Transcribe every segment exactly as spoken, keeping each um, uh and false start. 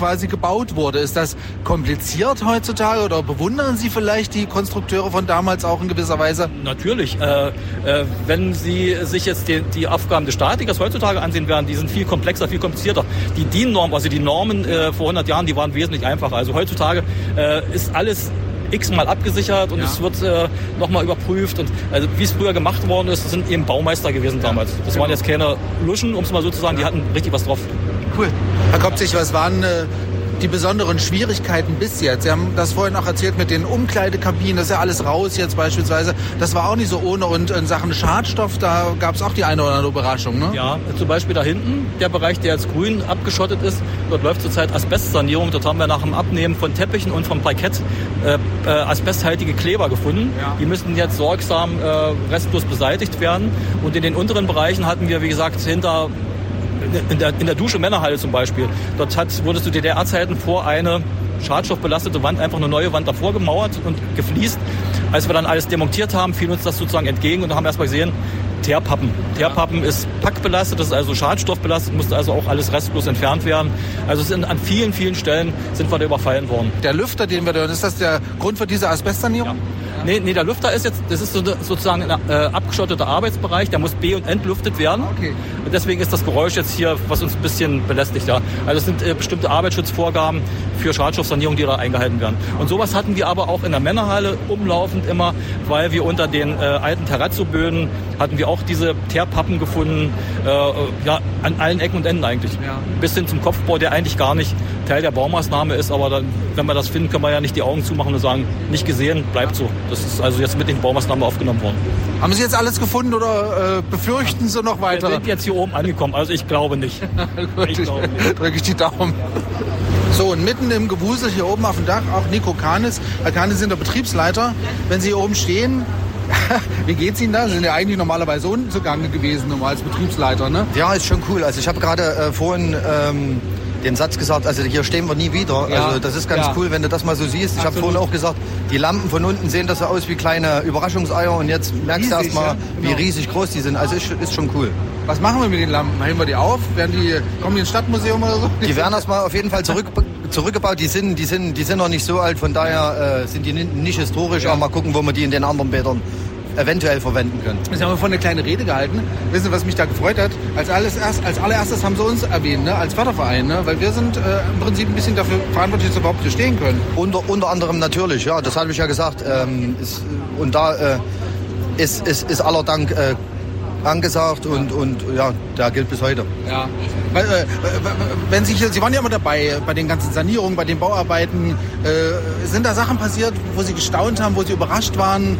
quasi gebaut wurde. Ist das kompliziert heutzutage oder bewundern Sie vielleicht die Konstrukteure von damals auch in gewisser Weise? Natürlich. Äh, äh, wenn Sie sich jetzt die, die Aufgaben des Statikers heutzutage ansehen werden, die sind viel komplexer, viel komplizierter. Die D I N-Norm, also die Normen äh, vor hundert Jahren, die waren wesentlich einfacher. Also heutzutage äh, ist alles x-mal abgesichert und ja. es wird äh, nochmal überprüft. Und also wie es früher gemacht worden ist, das sind eben Baumeister gewesen damals. Das waren jetzt keine Luschen, um es mal so zu sagen, die hatten richtig was drauf. Cool. Herr Kopzig, was waren äh, die besonderen Schwierigkeiten bis jetzt? Sie haben das vorhin auch erzählt mit den Umkleidekabinen, das ist ja alles raus jetzt beispielsweise. Das war auch nicht so ohne und in Sachen Schadstoff, da gab es auch die eine oder andere Überraschung, ne? Ja, zum Beispiel da hinten, der Bereich, der jetzt grün abgeschottet ist, dort läuft zurzeit Asbestsanierung. Dort haben wir nach dem Abnehmen von Teppichen und vom Parkett äh, äh, asbesthaltige Kleber gefunden. Ja. Die müssen jetzt sorgsam äh, restlos beseitigt werden. Und in den unteren Bereichen hatten wir, wie gesagt, hinter In der, in der Dusche Männerhalle zum Beispiel. Dort hat, wurde zu D D R-Zeiten vor eine schadstoffbelastete Wand einfach eine neue Wand davor gemauert und gefliest. Als wir dann alles demontiert haben, fiel uns das sozusagen entgegen und haben erstmal gesehen, Teerpappen. Teerpappen ist packbelastet, das ist also schadstoffbelastet, musste also auch alles restlos entfernt werden. Also es sind an vielen, vielen Stellen sind wir da überfallen worden. Der Lüfter, den wir da hören, ist das der Grund für diese Asbestsanierung? Ja. Nee, nee, der Lüfter ist jetzt, das ist so, sozusagen ein äh, abgeschotteter Arbeitsbereich, der muss be- und entlüftet werden. Okay. Und deswegen ist das Geräusch jetzt hier, was uns ein bisschen belästigt. Ja. Also es sind äh, bestimmte Arbeitsschutzvorgaben für Schadstoffsanierung, die da eingehalten werden. Und sowas hatten wir aber auch in der Männerhalle umlaufend immer, weil wir unter den äh, alten Terrazzo-Böden hatten wir auch diese Teerpappen gefunden, äh, ja, an allen Ecken und Enden eigentlich. Ja. Bis hin zum Kopfbau, der eigentlich gar nicht Teil der Baumaßnahme ist, aber dann, wenn wir das finden, können wir ja nicht die Augen zumachen und sagen, nicht gesehen, bleibt so. Das ist also jetzt mit den Baumaßnahmen aufgenommen worden. Haben Sie jetzt alles gefunden oder äh, befürchten Sie noch weiter? Wir sind jetzt hier oben angekommen, also ich glaube nicht. Gut, ich glaube nicht. Drücke ich die Daumen. So, und mitten im Gewusel hier oben auf dem Dach auch Nico Kanis. Herr Kanis, sind der Betriebsleiter. Wenn Sie hier oben stehen, wie geht's Ihnen da? Sie sind ja eigentlich normalerweise unten zugange gewesen, nur als Betriebsleiter, ne? Ja, ist schon cool. Also ich habe gerade äh, vorhin ähm, den Satz gesagt, also hier stehen wir nie wieder. Ja. Also das ist ganz ja. cool, wenn du das mal so siehst. Ich habe vorhin auch gesagt, die Lampen von unten sehen das so aus wie kleine Überraschungseier und jetzt merkst riesig, du erst mal, ja? Genau. Wie riesig groß die sind. Also ist, ist schon cool. Was machen wir mit den Lampen? Hängen wir die auf? Werden die, kommen die ins Stadtmuseum oder so? Die werden erstmal auf jeden Fall zurück, zurückgebaut. Die sind, die, sind, die sind noch nicht so alt, von daher äh, sind die nicht historisch. Ja. Aber mal gucken, wo wir die in den anderen Bädern eventuell verwenden können. Sie haben vorhin eine kleine Rede gehalten. Wissen Sie, was mich da gefreut hat? Als, alles erst, als allererstes haben Sie uns erwähnt, ne? Als Förderverein, ne? Weil wir sind äh, im Prinzip ein bisschen dafür verantwortlich, dass wir überhaupt hier stehen können. Unter, unter anderem natürlich, ja, das habe ich ja gesagt. Ähm, ist, und da äh, ist, ist, ist aller Dank äh, angesagt und, und ja, der gilt bis heute. Ja. Weil, äh, wenn Sie, hier, Sie waren ja immer dabei bei den ganzen Sanierungen, bei den Bauarbeiten. Äh, sind da Sachen passiert, wo Sie gestaunt haben, wo Sie überrascht waren?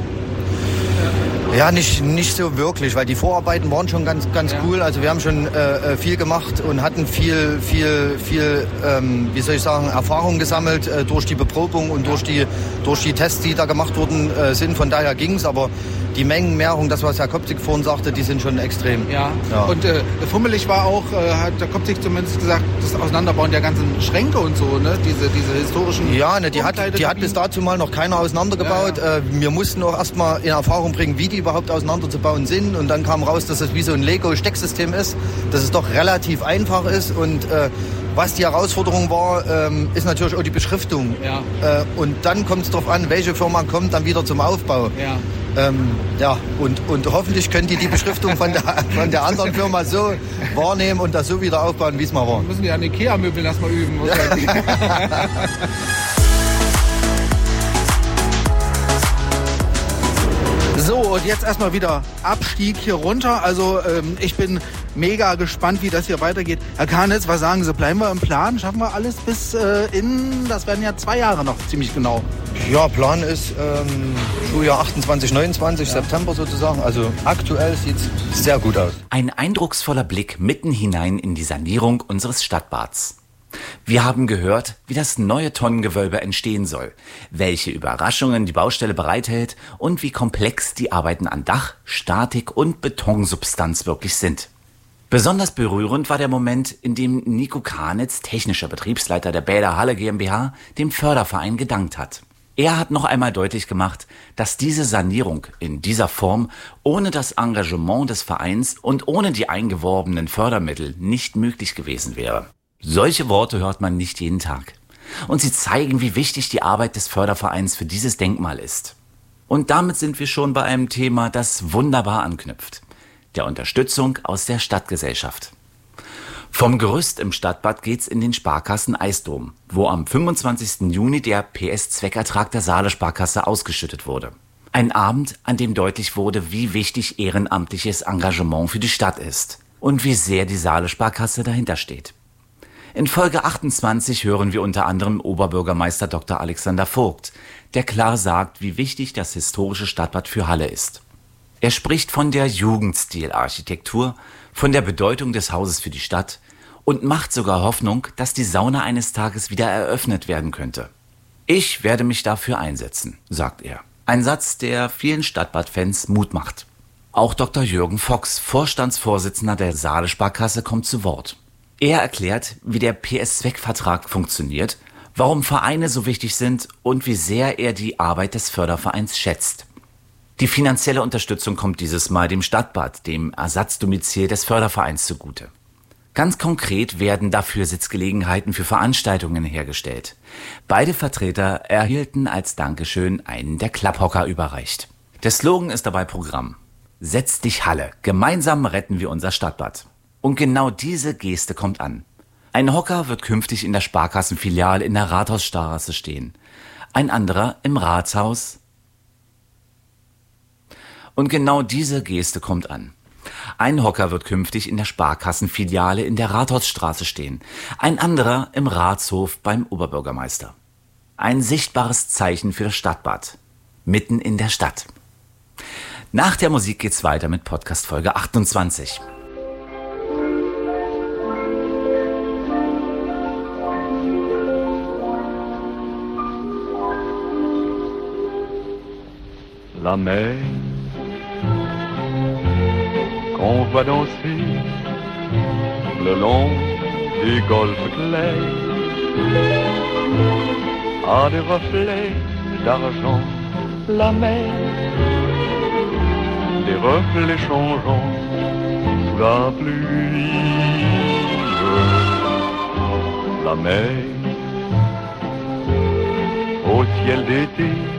Ja, nicht, nicht so wirklich, weil die Vorarbeiten waren schon ganz, ganz ja. cool. Also wir haben schon äh, viel gemacht und hatten viel, viel, viel, ähm, wie soll ich sagen, Erfahrung gesammelt äh, durch die Beprobung und durch die, durch die Tests, die da gemacht worden äh, sind. Von daher ging's, aber die Mengenmehrung, das was Herr Kopzig vorhin sagte, die sind schon extrem. Ja, ja. Und äh, fummelig war auch, äh, hat der Kopzig zumindest gesagt, das Auseinanderbauen der ganzen Schränke und so, ne? Diese, diese historischen... Ja, ne, die, hat, die hat bis dazu mal noch keiner auseinandergebaut. Ja, ja. Äh, wir mussten auch erstmal in Erfahrung bringen, wie die überhaupt auseinanderzubauen sind. Und dann kam raus, dass es wie so ein Lego-Stecksystem ist, dass es doch relativ einfach ist. Und äh, was die Herausforderung war, ähm, ist natürlich auch die Beschriftung. Ja. Äh, und dann kommt es darauf an, welche Firma kommt dann wieder zum Aufbau. Ja. Ähm, ja, und, und hoffentlich könnt ihr die Beschriftung von der, von der anderen Firma so wahrnehmen und das so wieder aufbauen, wie es mal war. Wir müssen ja an Ikea-Möbeln erstmal üben. So, und jetzt erstmal wieder Abstieg hier runter. Also ähm, ich bin mega gespannt, wie das hier weitergeht. Herr Kanis, was sagen Sie? Bleiben wir im Plan? Schaffen wir alles bis äh, in, das werden ja zwei Jahre noch, ziemlich genau. Ja, Plan ist ähm, Schuljahr achtundzwanzig, neunundzwanzig, ja. September sozusagen. Also aktuell sieht es sehr gut aus. Ein eindrucksvoller Blick mitten hinein in die Sanierung unseres Stadtbads. Wir haben gehört, wie das neue Tonnengewölbe entstehen soll, welche Überraschungen die Baustelle bereithält und wie komplex die Arbeiten an Dach, Statik und Betonsubstanz wirklich sind. Besonders berührend war der Moment, in dem Nico Kanitz, technischer Betriebsleiter der Bäder Halle GmbH, dem Förderverein gedankt hat. Er hat noch einmal deutlich gemacht, dass diese Sanierung in dieser Form ohne das Engagement des Vereins und ohne die eingeworbenen Fördermittel nicht möglich gewesen wäre. Solche Worte hört man nicht jeden Tag. Und sie zeigen, wie wichtig die Arbeit des Fördervereins für dieses Denkmal ist. Und damit sind wir schon bei einem Thema, das wunderbar anknüpft. Der Unterstützung aus der Stadtgesellschaft. Vom Gerüst im Stadtbad geht's in den Sparkassen Eisdom, wo am fünfundzwanzigsten Juni der P S-Zweckertrag der Saale Sparkasse ausgeschüttet wurde. Ein Abend, an dem deutlich wurde, wie wichtig ehrenamtliches Engagement für die Stadt ist und wie sehr die Saale Sparkasse dahinter steht. In Folge achtundzwanzig hören wir unter anderem Oberbürgermeister Doktor Alexander Vogt, der klar sagt, wie wichtig das historische Stadtbad für Halle ist. Er spricht von der Jugendstilarchitektur, von der Bedeutung des Hauses für die Stadt und macht sogar Hoffnung, dass die Sauna eines Tages wieder eröffnet werden könnte. Ich werde mich dafür einsetzen, sagt er. Ein Satz, der vielen Stadtbad-Fans Mut macht. Auch Doktor Jürgen Fox, Vorstandsvorsitzender der Saale Sparkasse, kommt zu Wort. Er erklärt, wie der P S-Zweckvertrag funktioniert, warum Vereine so wichtig sind und wie sehr er die Arbeit des Fördervereins schätzt. Die finanzielle Unterstützung kommt dieses Mal dem Stadtbad, dem Ersatzdomizil des Fördervereins, zugute. Ganz konkret werden dafür Sitzgelegenheiten für Veranstaltungen hergestellt. Beide Vertreter erhielten als Dankeschön einen der Klapphocker überreicht. Der Slogan ist dabei Programm. Setz dich Halle, gemeinsam retten wir unser Stadtbad. Und genau diese Geste kommt an. Ein Hocker wird künftig in der Sparkassenfiliale in der Rathausstraße stehen. Ein anderer im Ratshaus. Und genau diese Geste kommt an. Ein Hocker wird künftig in der Sparkassenfiliale in der Rathausstraße stehen. Ein anderer im Ratshof beim Oberbürgermeister. Ein sichtbares Zeichen für das Stadtbad. Mitten in der Stadt. Nach der Musik geht's weiter mit Podcast Folge achtundzwanzig. La mer qu'on voit danser le long des golfes clairs a des reflets d'argent. La mer, des reflets changeants sous la pluie. La mer au ciel d'été